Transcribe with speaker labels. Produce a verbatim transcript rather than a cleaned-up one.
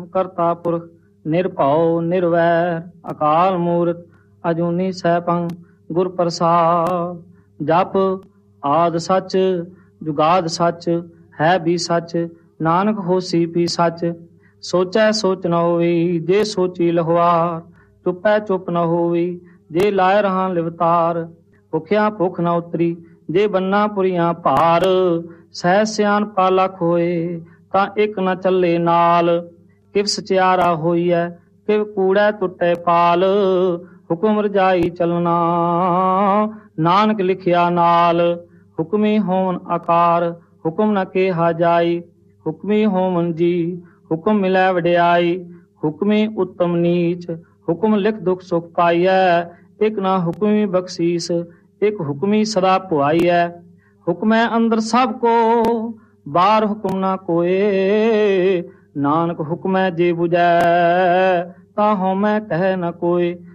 Speaker 1: ਕਰਤਾ ਪੁਰਖ ਨਿਰਭਉ ਨਿਰਵੈਰ ਅਕਾਲ ਮੂਰਤ ਅਜੂਨੀ ਸੈਭੰ ਗੁਰ ਪ੍ਰਸਾਦ। ਜਪ ਆਦ ਸੱਚ ਜੁਗਾਦ ਸੱਚ ਹੈ ਵੀ ਸੱਚ ਨਾਨਕ ਹੋਸੀ ਵੀ ਸੱਚ। ਸੋਚੈ ਸੋਚ ਨ ਹੋਈ ਜੇ ਸੋਚੀ ਲਹਵਾਰ ਚੁੱਪੈ ਚੁੱਪ ਨ ਹੋਈ ਜੇ ਲਾਇ ਰਹਾਂ ਲਿਵਤਾਰ। ਭੁਖਿਆ ਭੁੱਖ ਨ ਉਤਰੀ ਜੇ ਬੰਨਾ ਪੁਰੀਆਂ ਭਾਰ ਸਹਿ ਸਿਆਣਪਾ ਲੱਖ ਹੋਏ ਤਾਂ ਇੱਕ ਨ ਚੱਲੇ ਨਾਲ। ਕਿਵ ਸਚਿਆਰਾ ਹੋਈਐ ਕਿਵ ਕੂੜੈ ਟੁੱਟੈ ਪਾਲ ਹੁਕਮ ਰਜਾਈ ਚੱਲਣਾ ਨਾਨਕ ਲਿਖਿਆ ਨਾਲ। ਹੁਕਮੀ ਹੋਵਨ ਆਕਾਰ ਹੁਕਮ ਨ ਕਿਹਾ ਜਾਈ ਹੁਕਮੀ ਹੋਵਨ ਜੀ ਹੁਕਮ ਮਿਲੈ ਵਡਿਆਈ। ਹੁਕਮੀ ਉੱਤਮ ਨੀਚ ਹੁਕਮ ਲਿਖ ਦੁਖ ਸੁਖ ਪਾਈਐ ਇੱਕ ਨਾ ਹੁਕਮੀ ਬਖਸ਼ੀਸ ਇੱਕ ਹੁਕਮੀ ਸਦਾ ਪੁਆਈਐ। ਹੁਕਮੈ ਅੰਦਰ ਸਭ ਕੋ ਬਾਹਰ ਹੁਕਮ ਨਾ ਕੋਏ ਨਾਨਕ ਹੁਕਮੈ ਜੇ ਬੁਝੈ ਤਾਂ ਹਉਮੈ ਕਹਿ ਨ ਕੋਏ।